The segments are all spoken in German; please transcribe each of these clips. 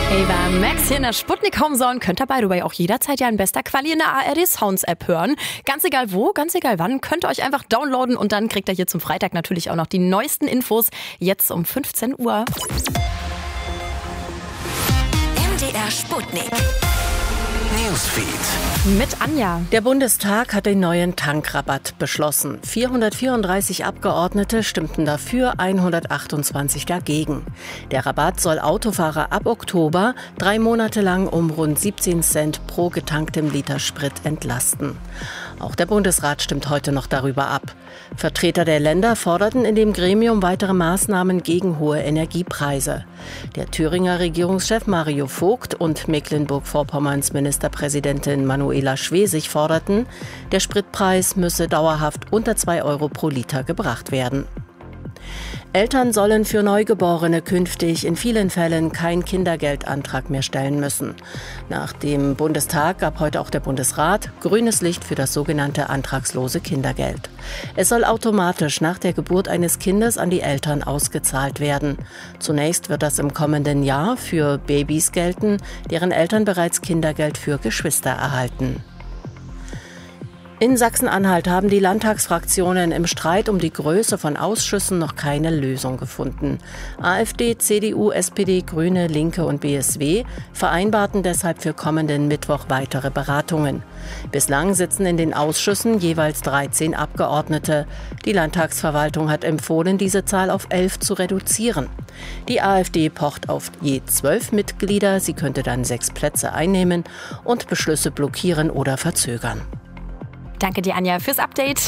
Ava Max hier in der Sputnik Homezone. Könnt ihr dabei auch jederzeit ja in bester Quali in der ARD Sounds App hören. Ganz egal wo, ganz egal wann, könnt ihr euch einfach downloaden und dann kriegt ihr hier zum Freitag natürlich auch noch die neuesten Infos. Jetzt um 15 Uhr. MDR Sputnik Newsfeed mit Anja. Der Bundestag hat den neuen Tankrabatt beschlossen. 434 Abgeordnete stimmten dafür, 128 dagegen. Der Rabatt soll Autofahrer ab Oktober 3 Monate lang um rund 17 Cent pro getanktem Liter Sprit entlasten. Auch der Bundesrat stimmt heute noch darüber ab. Vertreter der Länder forderten in dem Gremium weitere Maßnahmen gegen hohe Energiepreise. Der Thüringer Regierungschef Mario Vogt und Mecklenburg-Vorpommerns Ministerpräsidentin Manuela Schwesig forderten, der Spritpreis müsse dauerhaft unter 2 Euro pro Liter gebracht werden. Eltern sollen für Neugeborene künftig in vielen Fällen keinen Kindergeldantrag mehr stellen müssen. Nach dem Bundestag gab heute auch der Bundesrat grünes Licht für das sogenannte antragslose Kindergeld. Es soll automatisch nach der Geburt eines Kindes an die Eltern ausgezahlt werden. Zunächst wird das im kommenden Jahr für Babys gelten, deren Eltern bereits Kindergeld für Geschwister erhalten. In Sachsen-Anhalt haben die Landtagsfraktionen im Streit um die Größe von Ausschüssen noch keine Lösung gefunden. AfD, CDU, SPD, Grüne, Linke und BSW vereinbarten deshalb für kommenden Mittwoch weitere Beratungen. Bislang sitzen in den Ausschüssen jeweils 13 Abgeordnete. Die Landtagsverwaltung hat empfohlen, diese Zahl auf 11 zu reduzieren. Die AfD pocht auf je 12 Mitglieder. Sie könnte dann 6 Plätze einnehmen und Beschlüsse blockieren oder verzögern. Danke dir, Anja, fürs Update.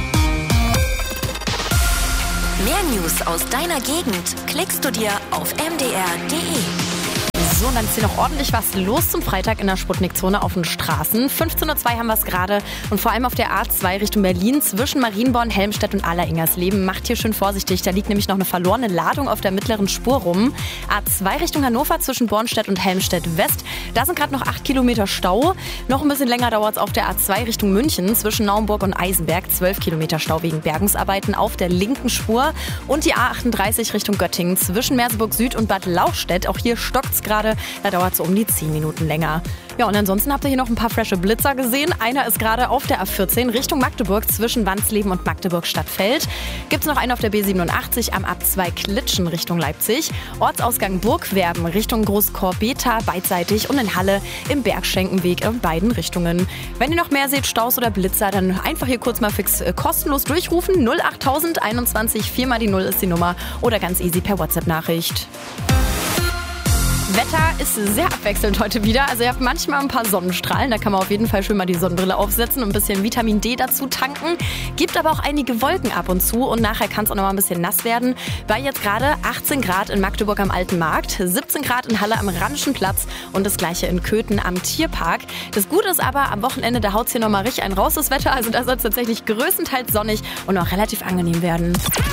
Mehr News aus deiner Gegend klickst du dir auf mdr.de. So, dann ist hier noch ordentlich was los zum Freitag in der Sputnik-Zone auf den Straßen. 15.02 Uhr haben wir es gerade und vor allem auf der A2 Richtung Berlin zwischen Marienborn, Helmstedt und Aller-Ingersleben. Macht hier schön vorsichtig, da liegt nämlich noch eine verlorene Ladung auf der mittleren Spur rum. A2 Richtung Hannover zwischen Bornstedt und Helmstedt-West. Da sind gerade noch 8 Kilometer Stau. Noch ein bisschen länger dauert es auf der A2 Richtung München zwischen Naumburg und Eisenberg. 12 Kilometer Stau wegen Bergungsarbeiten auf der linken Spur. Und die A38 Richtung Göttingen zwischen Merseburg Süd und Bad Lauchstädt. Auch hier stockt es gerade. Da dauert es um die 10 Minuten länger. Ja, und ansonsten habt ihr hier noch ein paar frische Blitzer gesehen. Einer ist gerade auf der A14 Richtung Magdeburg zwischen Wansleben und Magdeburg-Stadtfeld. Gibt es noch einen auf der B87 am A2 Klitschen Richtung Leipzig. Ortsausgang Burgwerben Richtung Großkorbeta beidseitig und in Halle im Bergschenkenweg in beiden Richtungen. Wenn ihr noch mehr seht, Staus oder Blitzer, dann einfach hier kurz mal fix kostenlos durchrufen. 08000 21 4 mal die 0 ist die Nummer oder ganz easy per WhatsApp-Nachricht. Wetter ist sehr abwechselnd heute wieder. Also ihr habt manchmal ein paar Sonnenstrahlen. Da kann man auf jeden Fall schön mal die Sonnenbrille aufsetzen und ein bisschen Vitamin D dazu tanken. Gibt aber auch einige Wolken ab und zu und nachher kann es auch noch mal ein bisschen nass werden. Bei jetzt gerade 18 Grad in Magdeburg am Alten Markt, 17 Grad in Halle am Rheinischen Platz und das gleiche in Köthen am Tierpark. Das Gute ist aber, am Wochenende, da haut es hier nochmal richtig einen raus, das Wetter. Also da soll es tatsächlich größtenteils sonnig und auch relativ angenehm werden.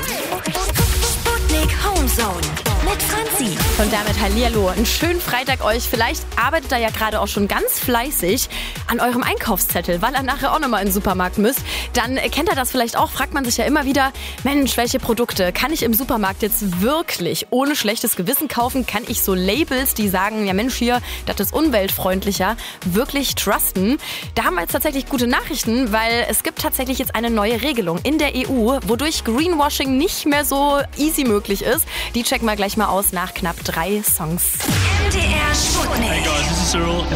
Sputnik Homezone mit Franzi. Und damit hallihallo, einen schönen Freitag euch. Vielleicht arbeitet ihr ja gerade auch schon ganz fleißig an eurem Einkaufszettel, weil ihr nachher auch nochmal in den Supermarkt müsst. Dann kennt ihr das vielleicht auch, fragt man sich ja immer wieder, Mensch, welche Produkte kann ich im Supermarkt jetzt wirklich ohne schlechtes Gewissen kaufen? Kann ich so Labels, die sagen, ja Mensch hier, das ist umweltfreundlicher, wirklich trusten? Da haben wir jetzt tatsächlich gute Nachrichten, weil es gibt tatsächlich jetzt eine neue Regelung in der EU, wodurch Greenwashing nicht mehr so easy möglich ist. Die checken wir gleich mal aus nach knapp 3 Songs. MDR Sputnik. Hey guys, this is Cyril.